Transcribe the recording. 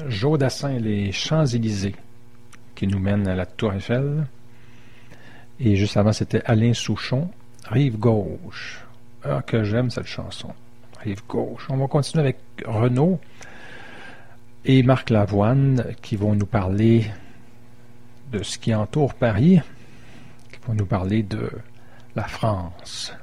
Jodassin, les Champs-Élysées, qui nous mène à la Tour Eiffel. Et juste avant, c'était Alain Souchon, Rive gauche. Ah, que j'aime cette chanson. Rive gauche. On va continuer avec Renaud et Marc Lavoine, qui vont nous parler de ce qui entoure Paris, qui vont nous parler de la France.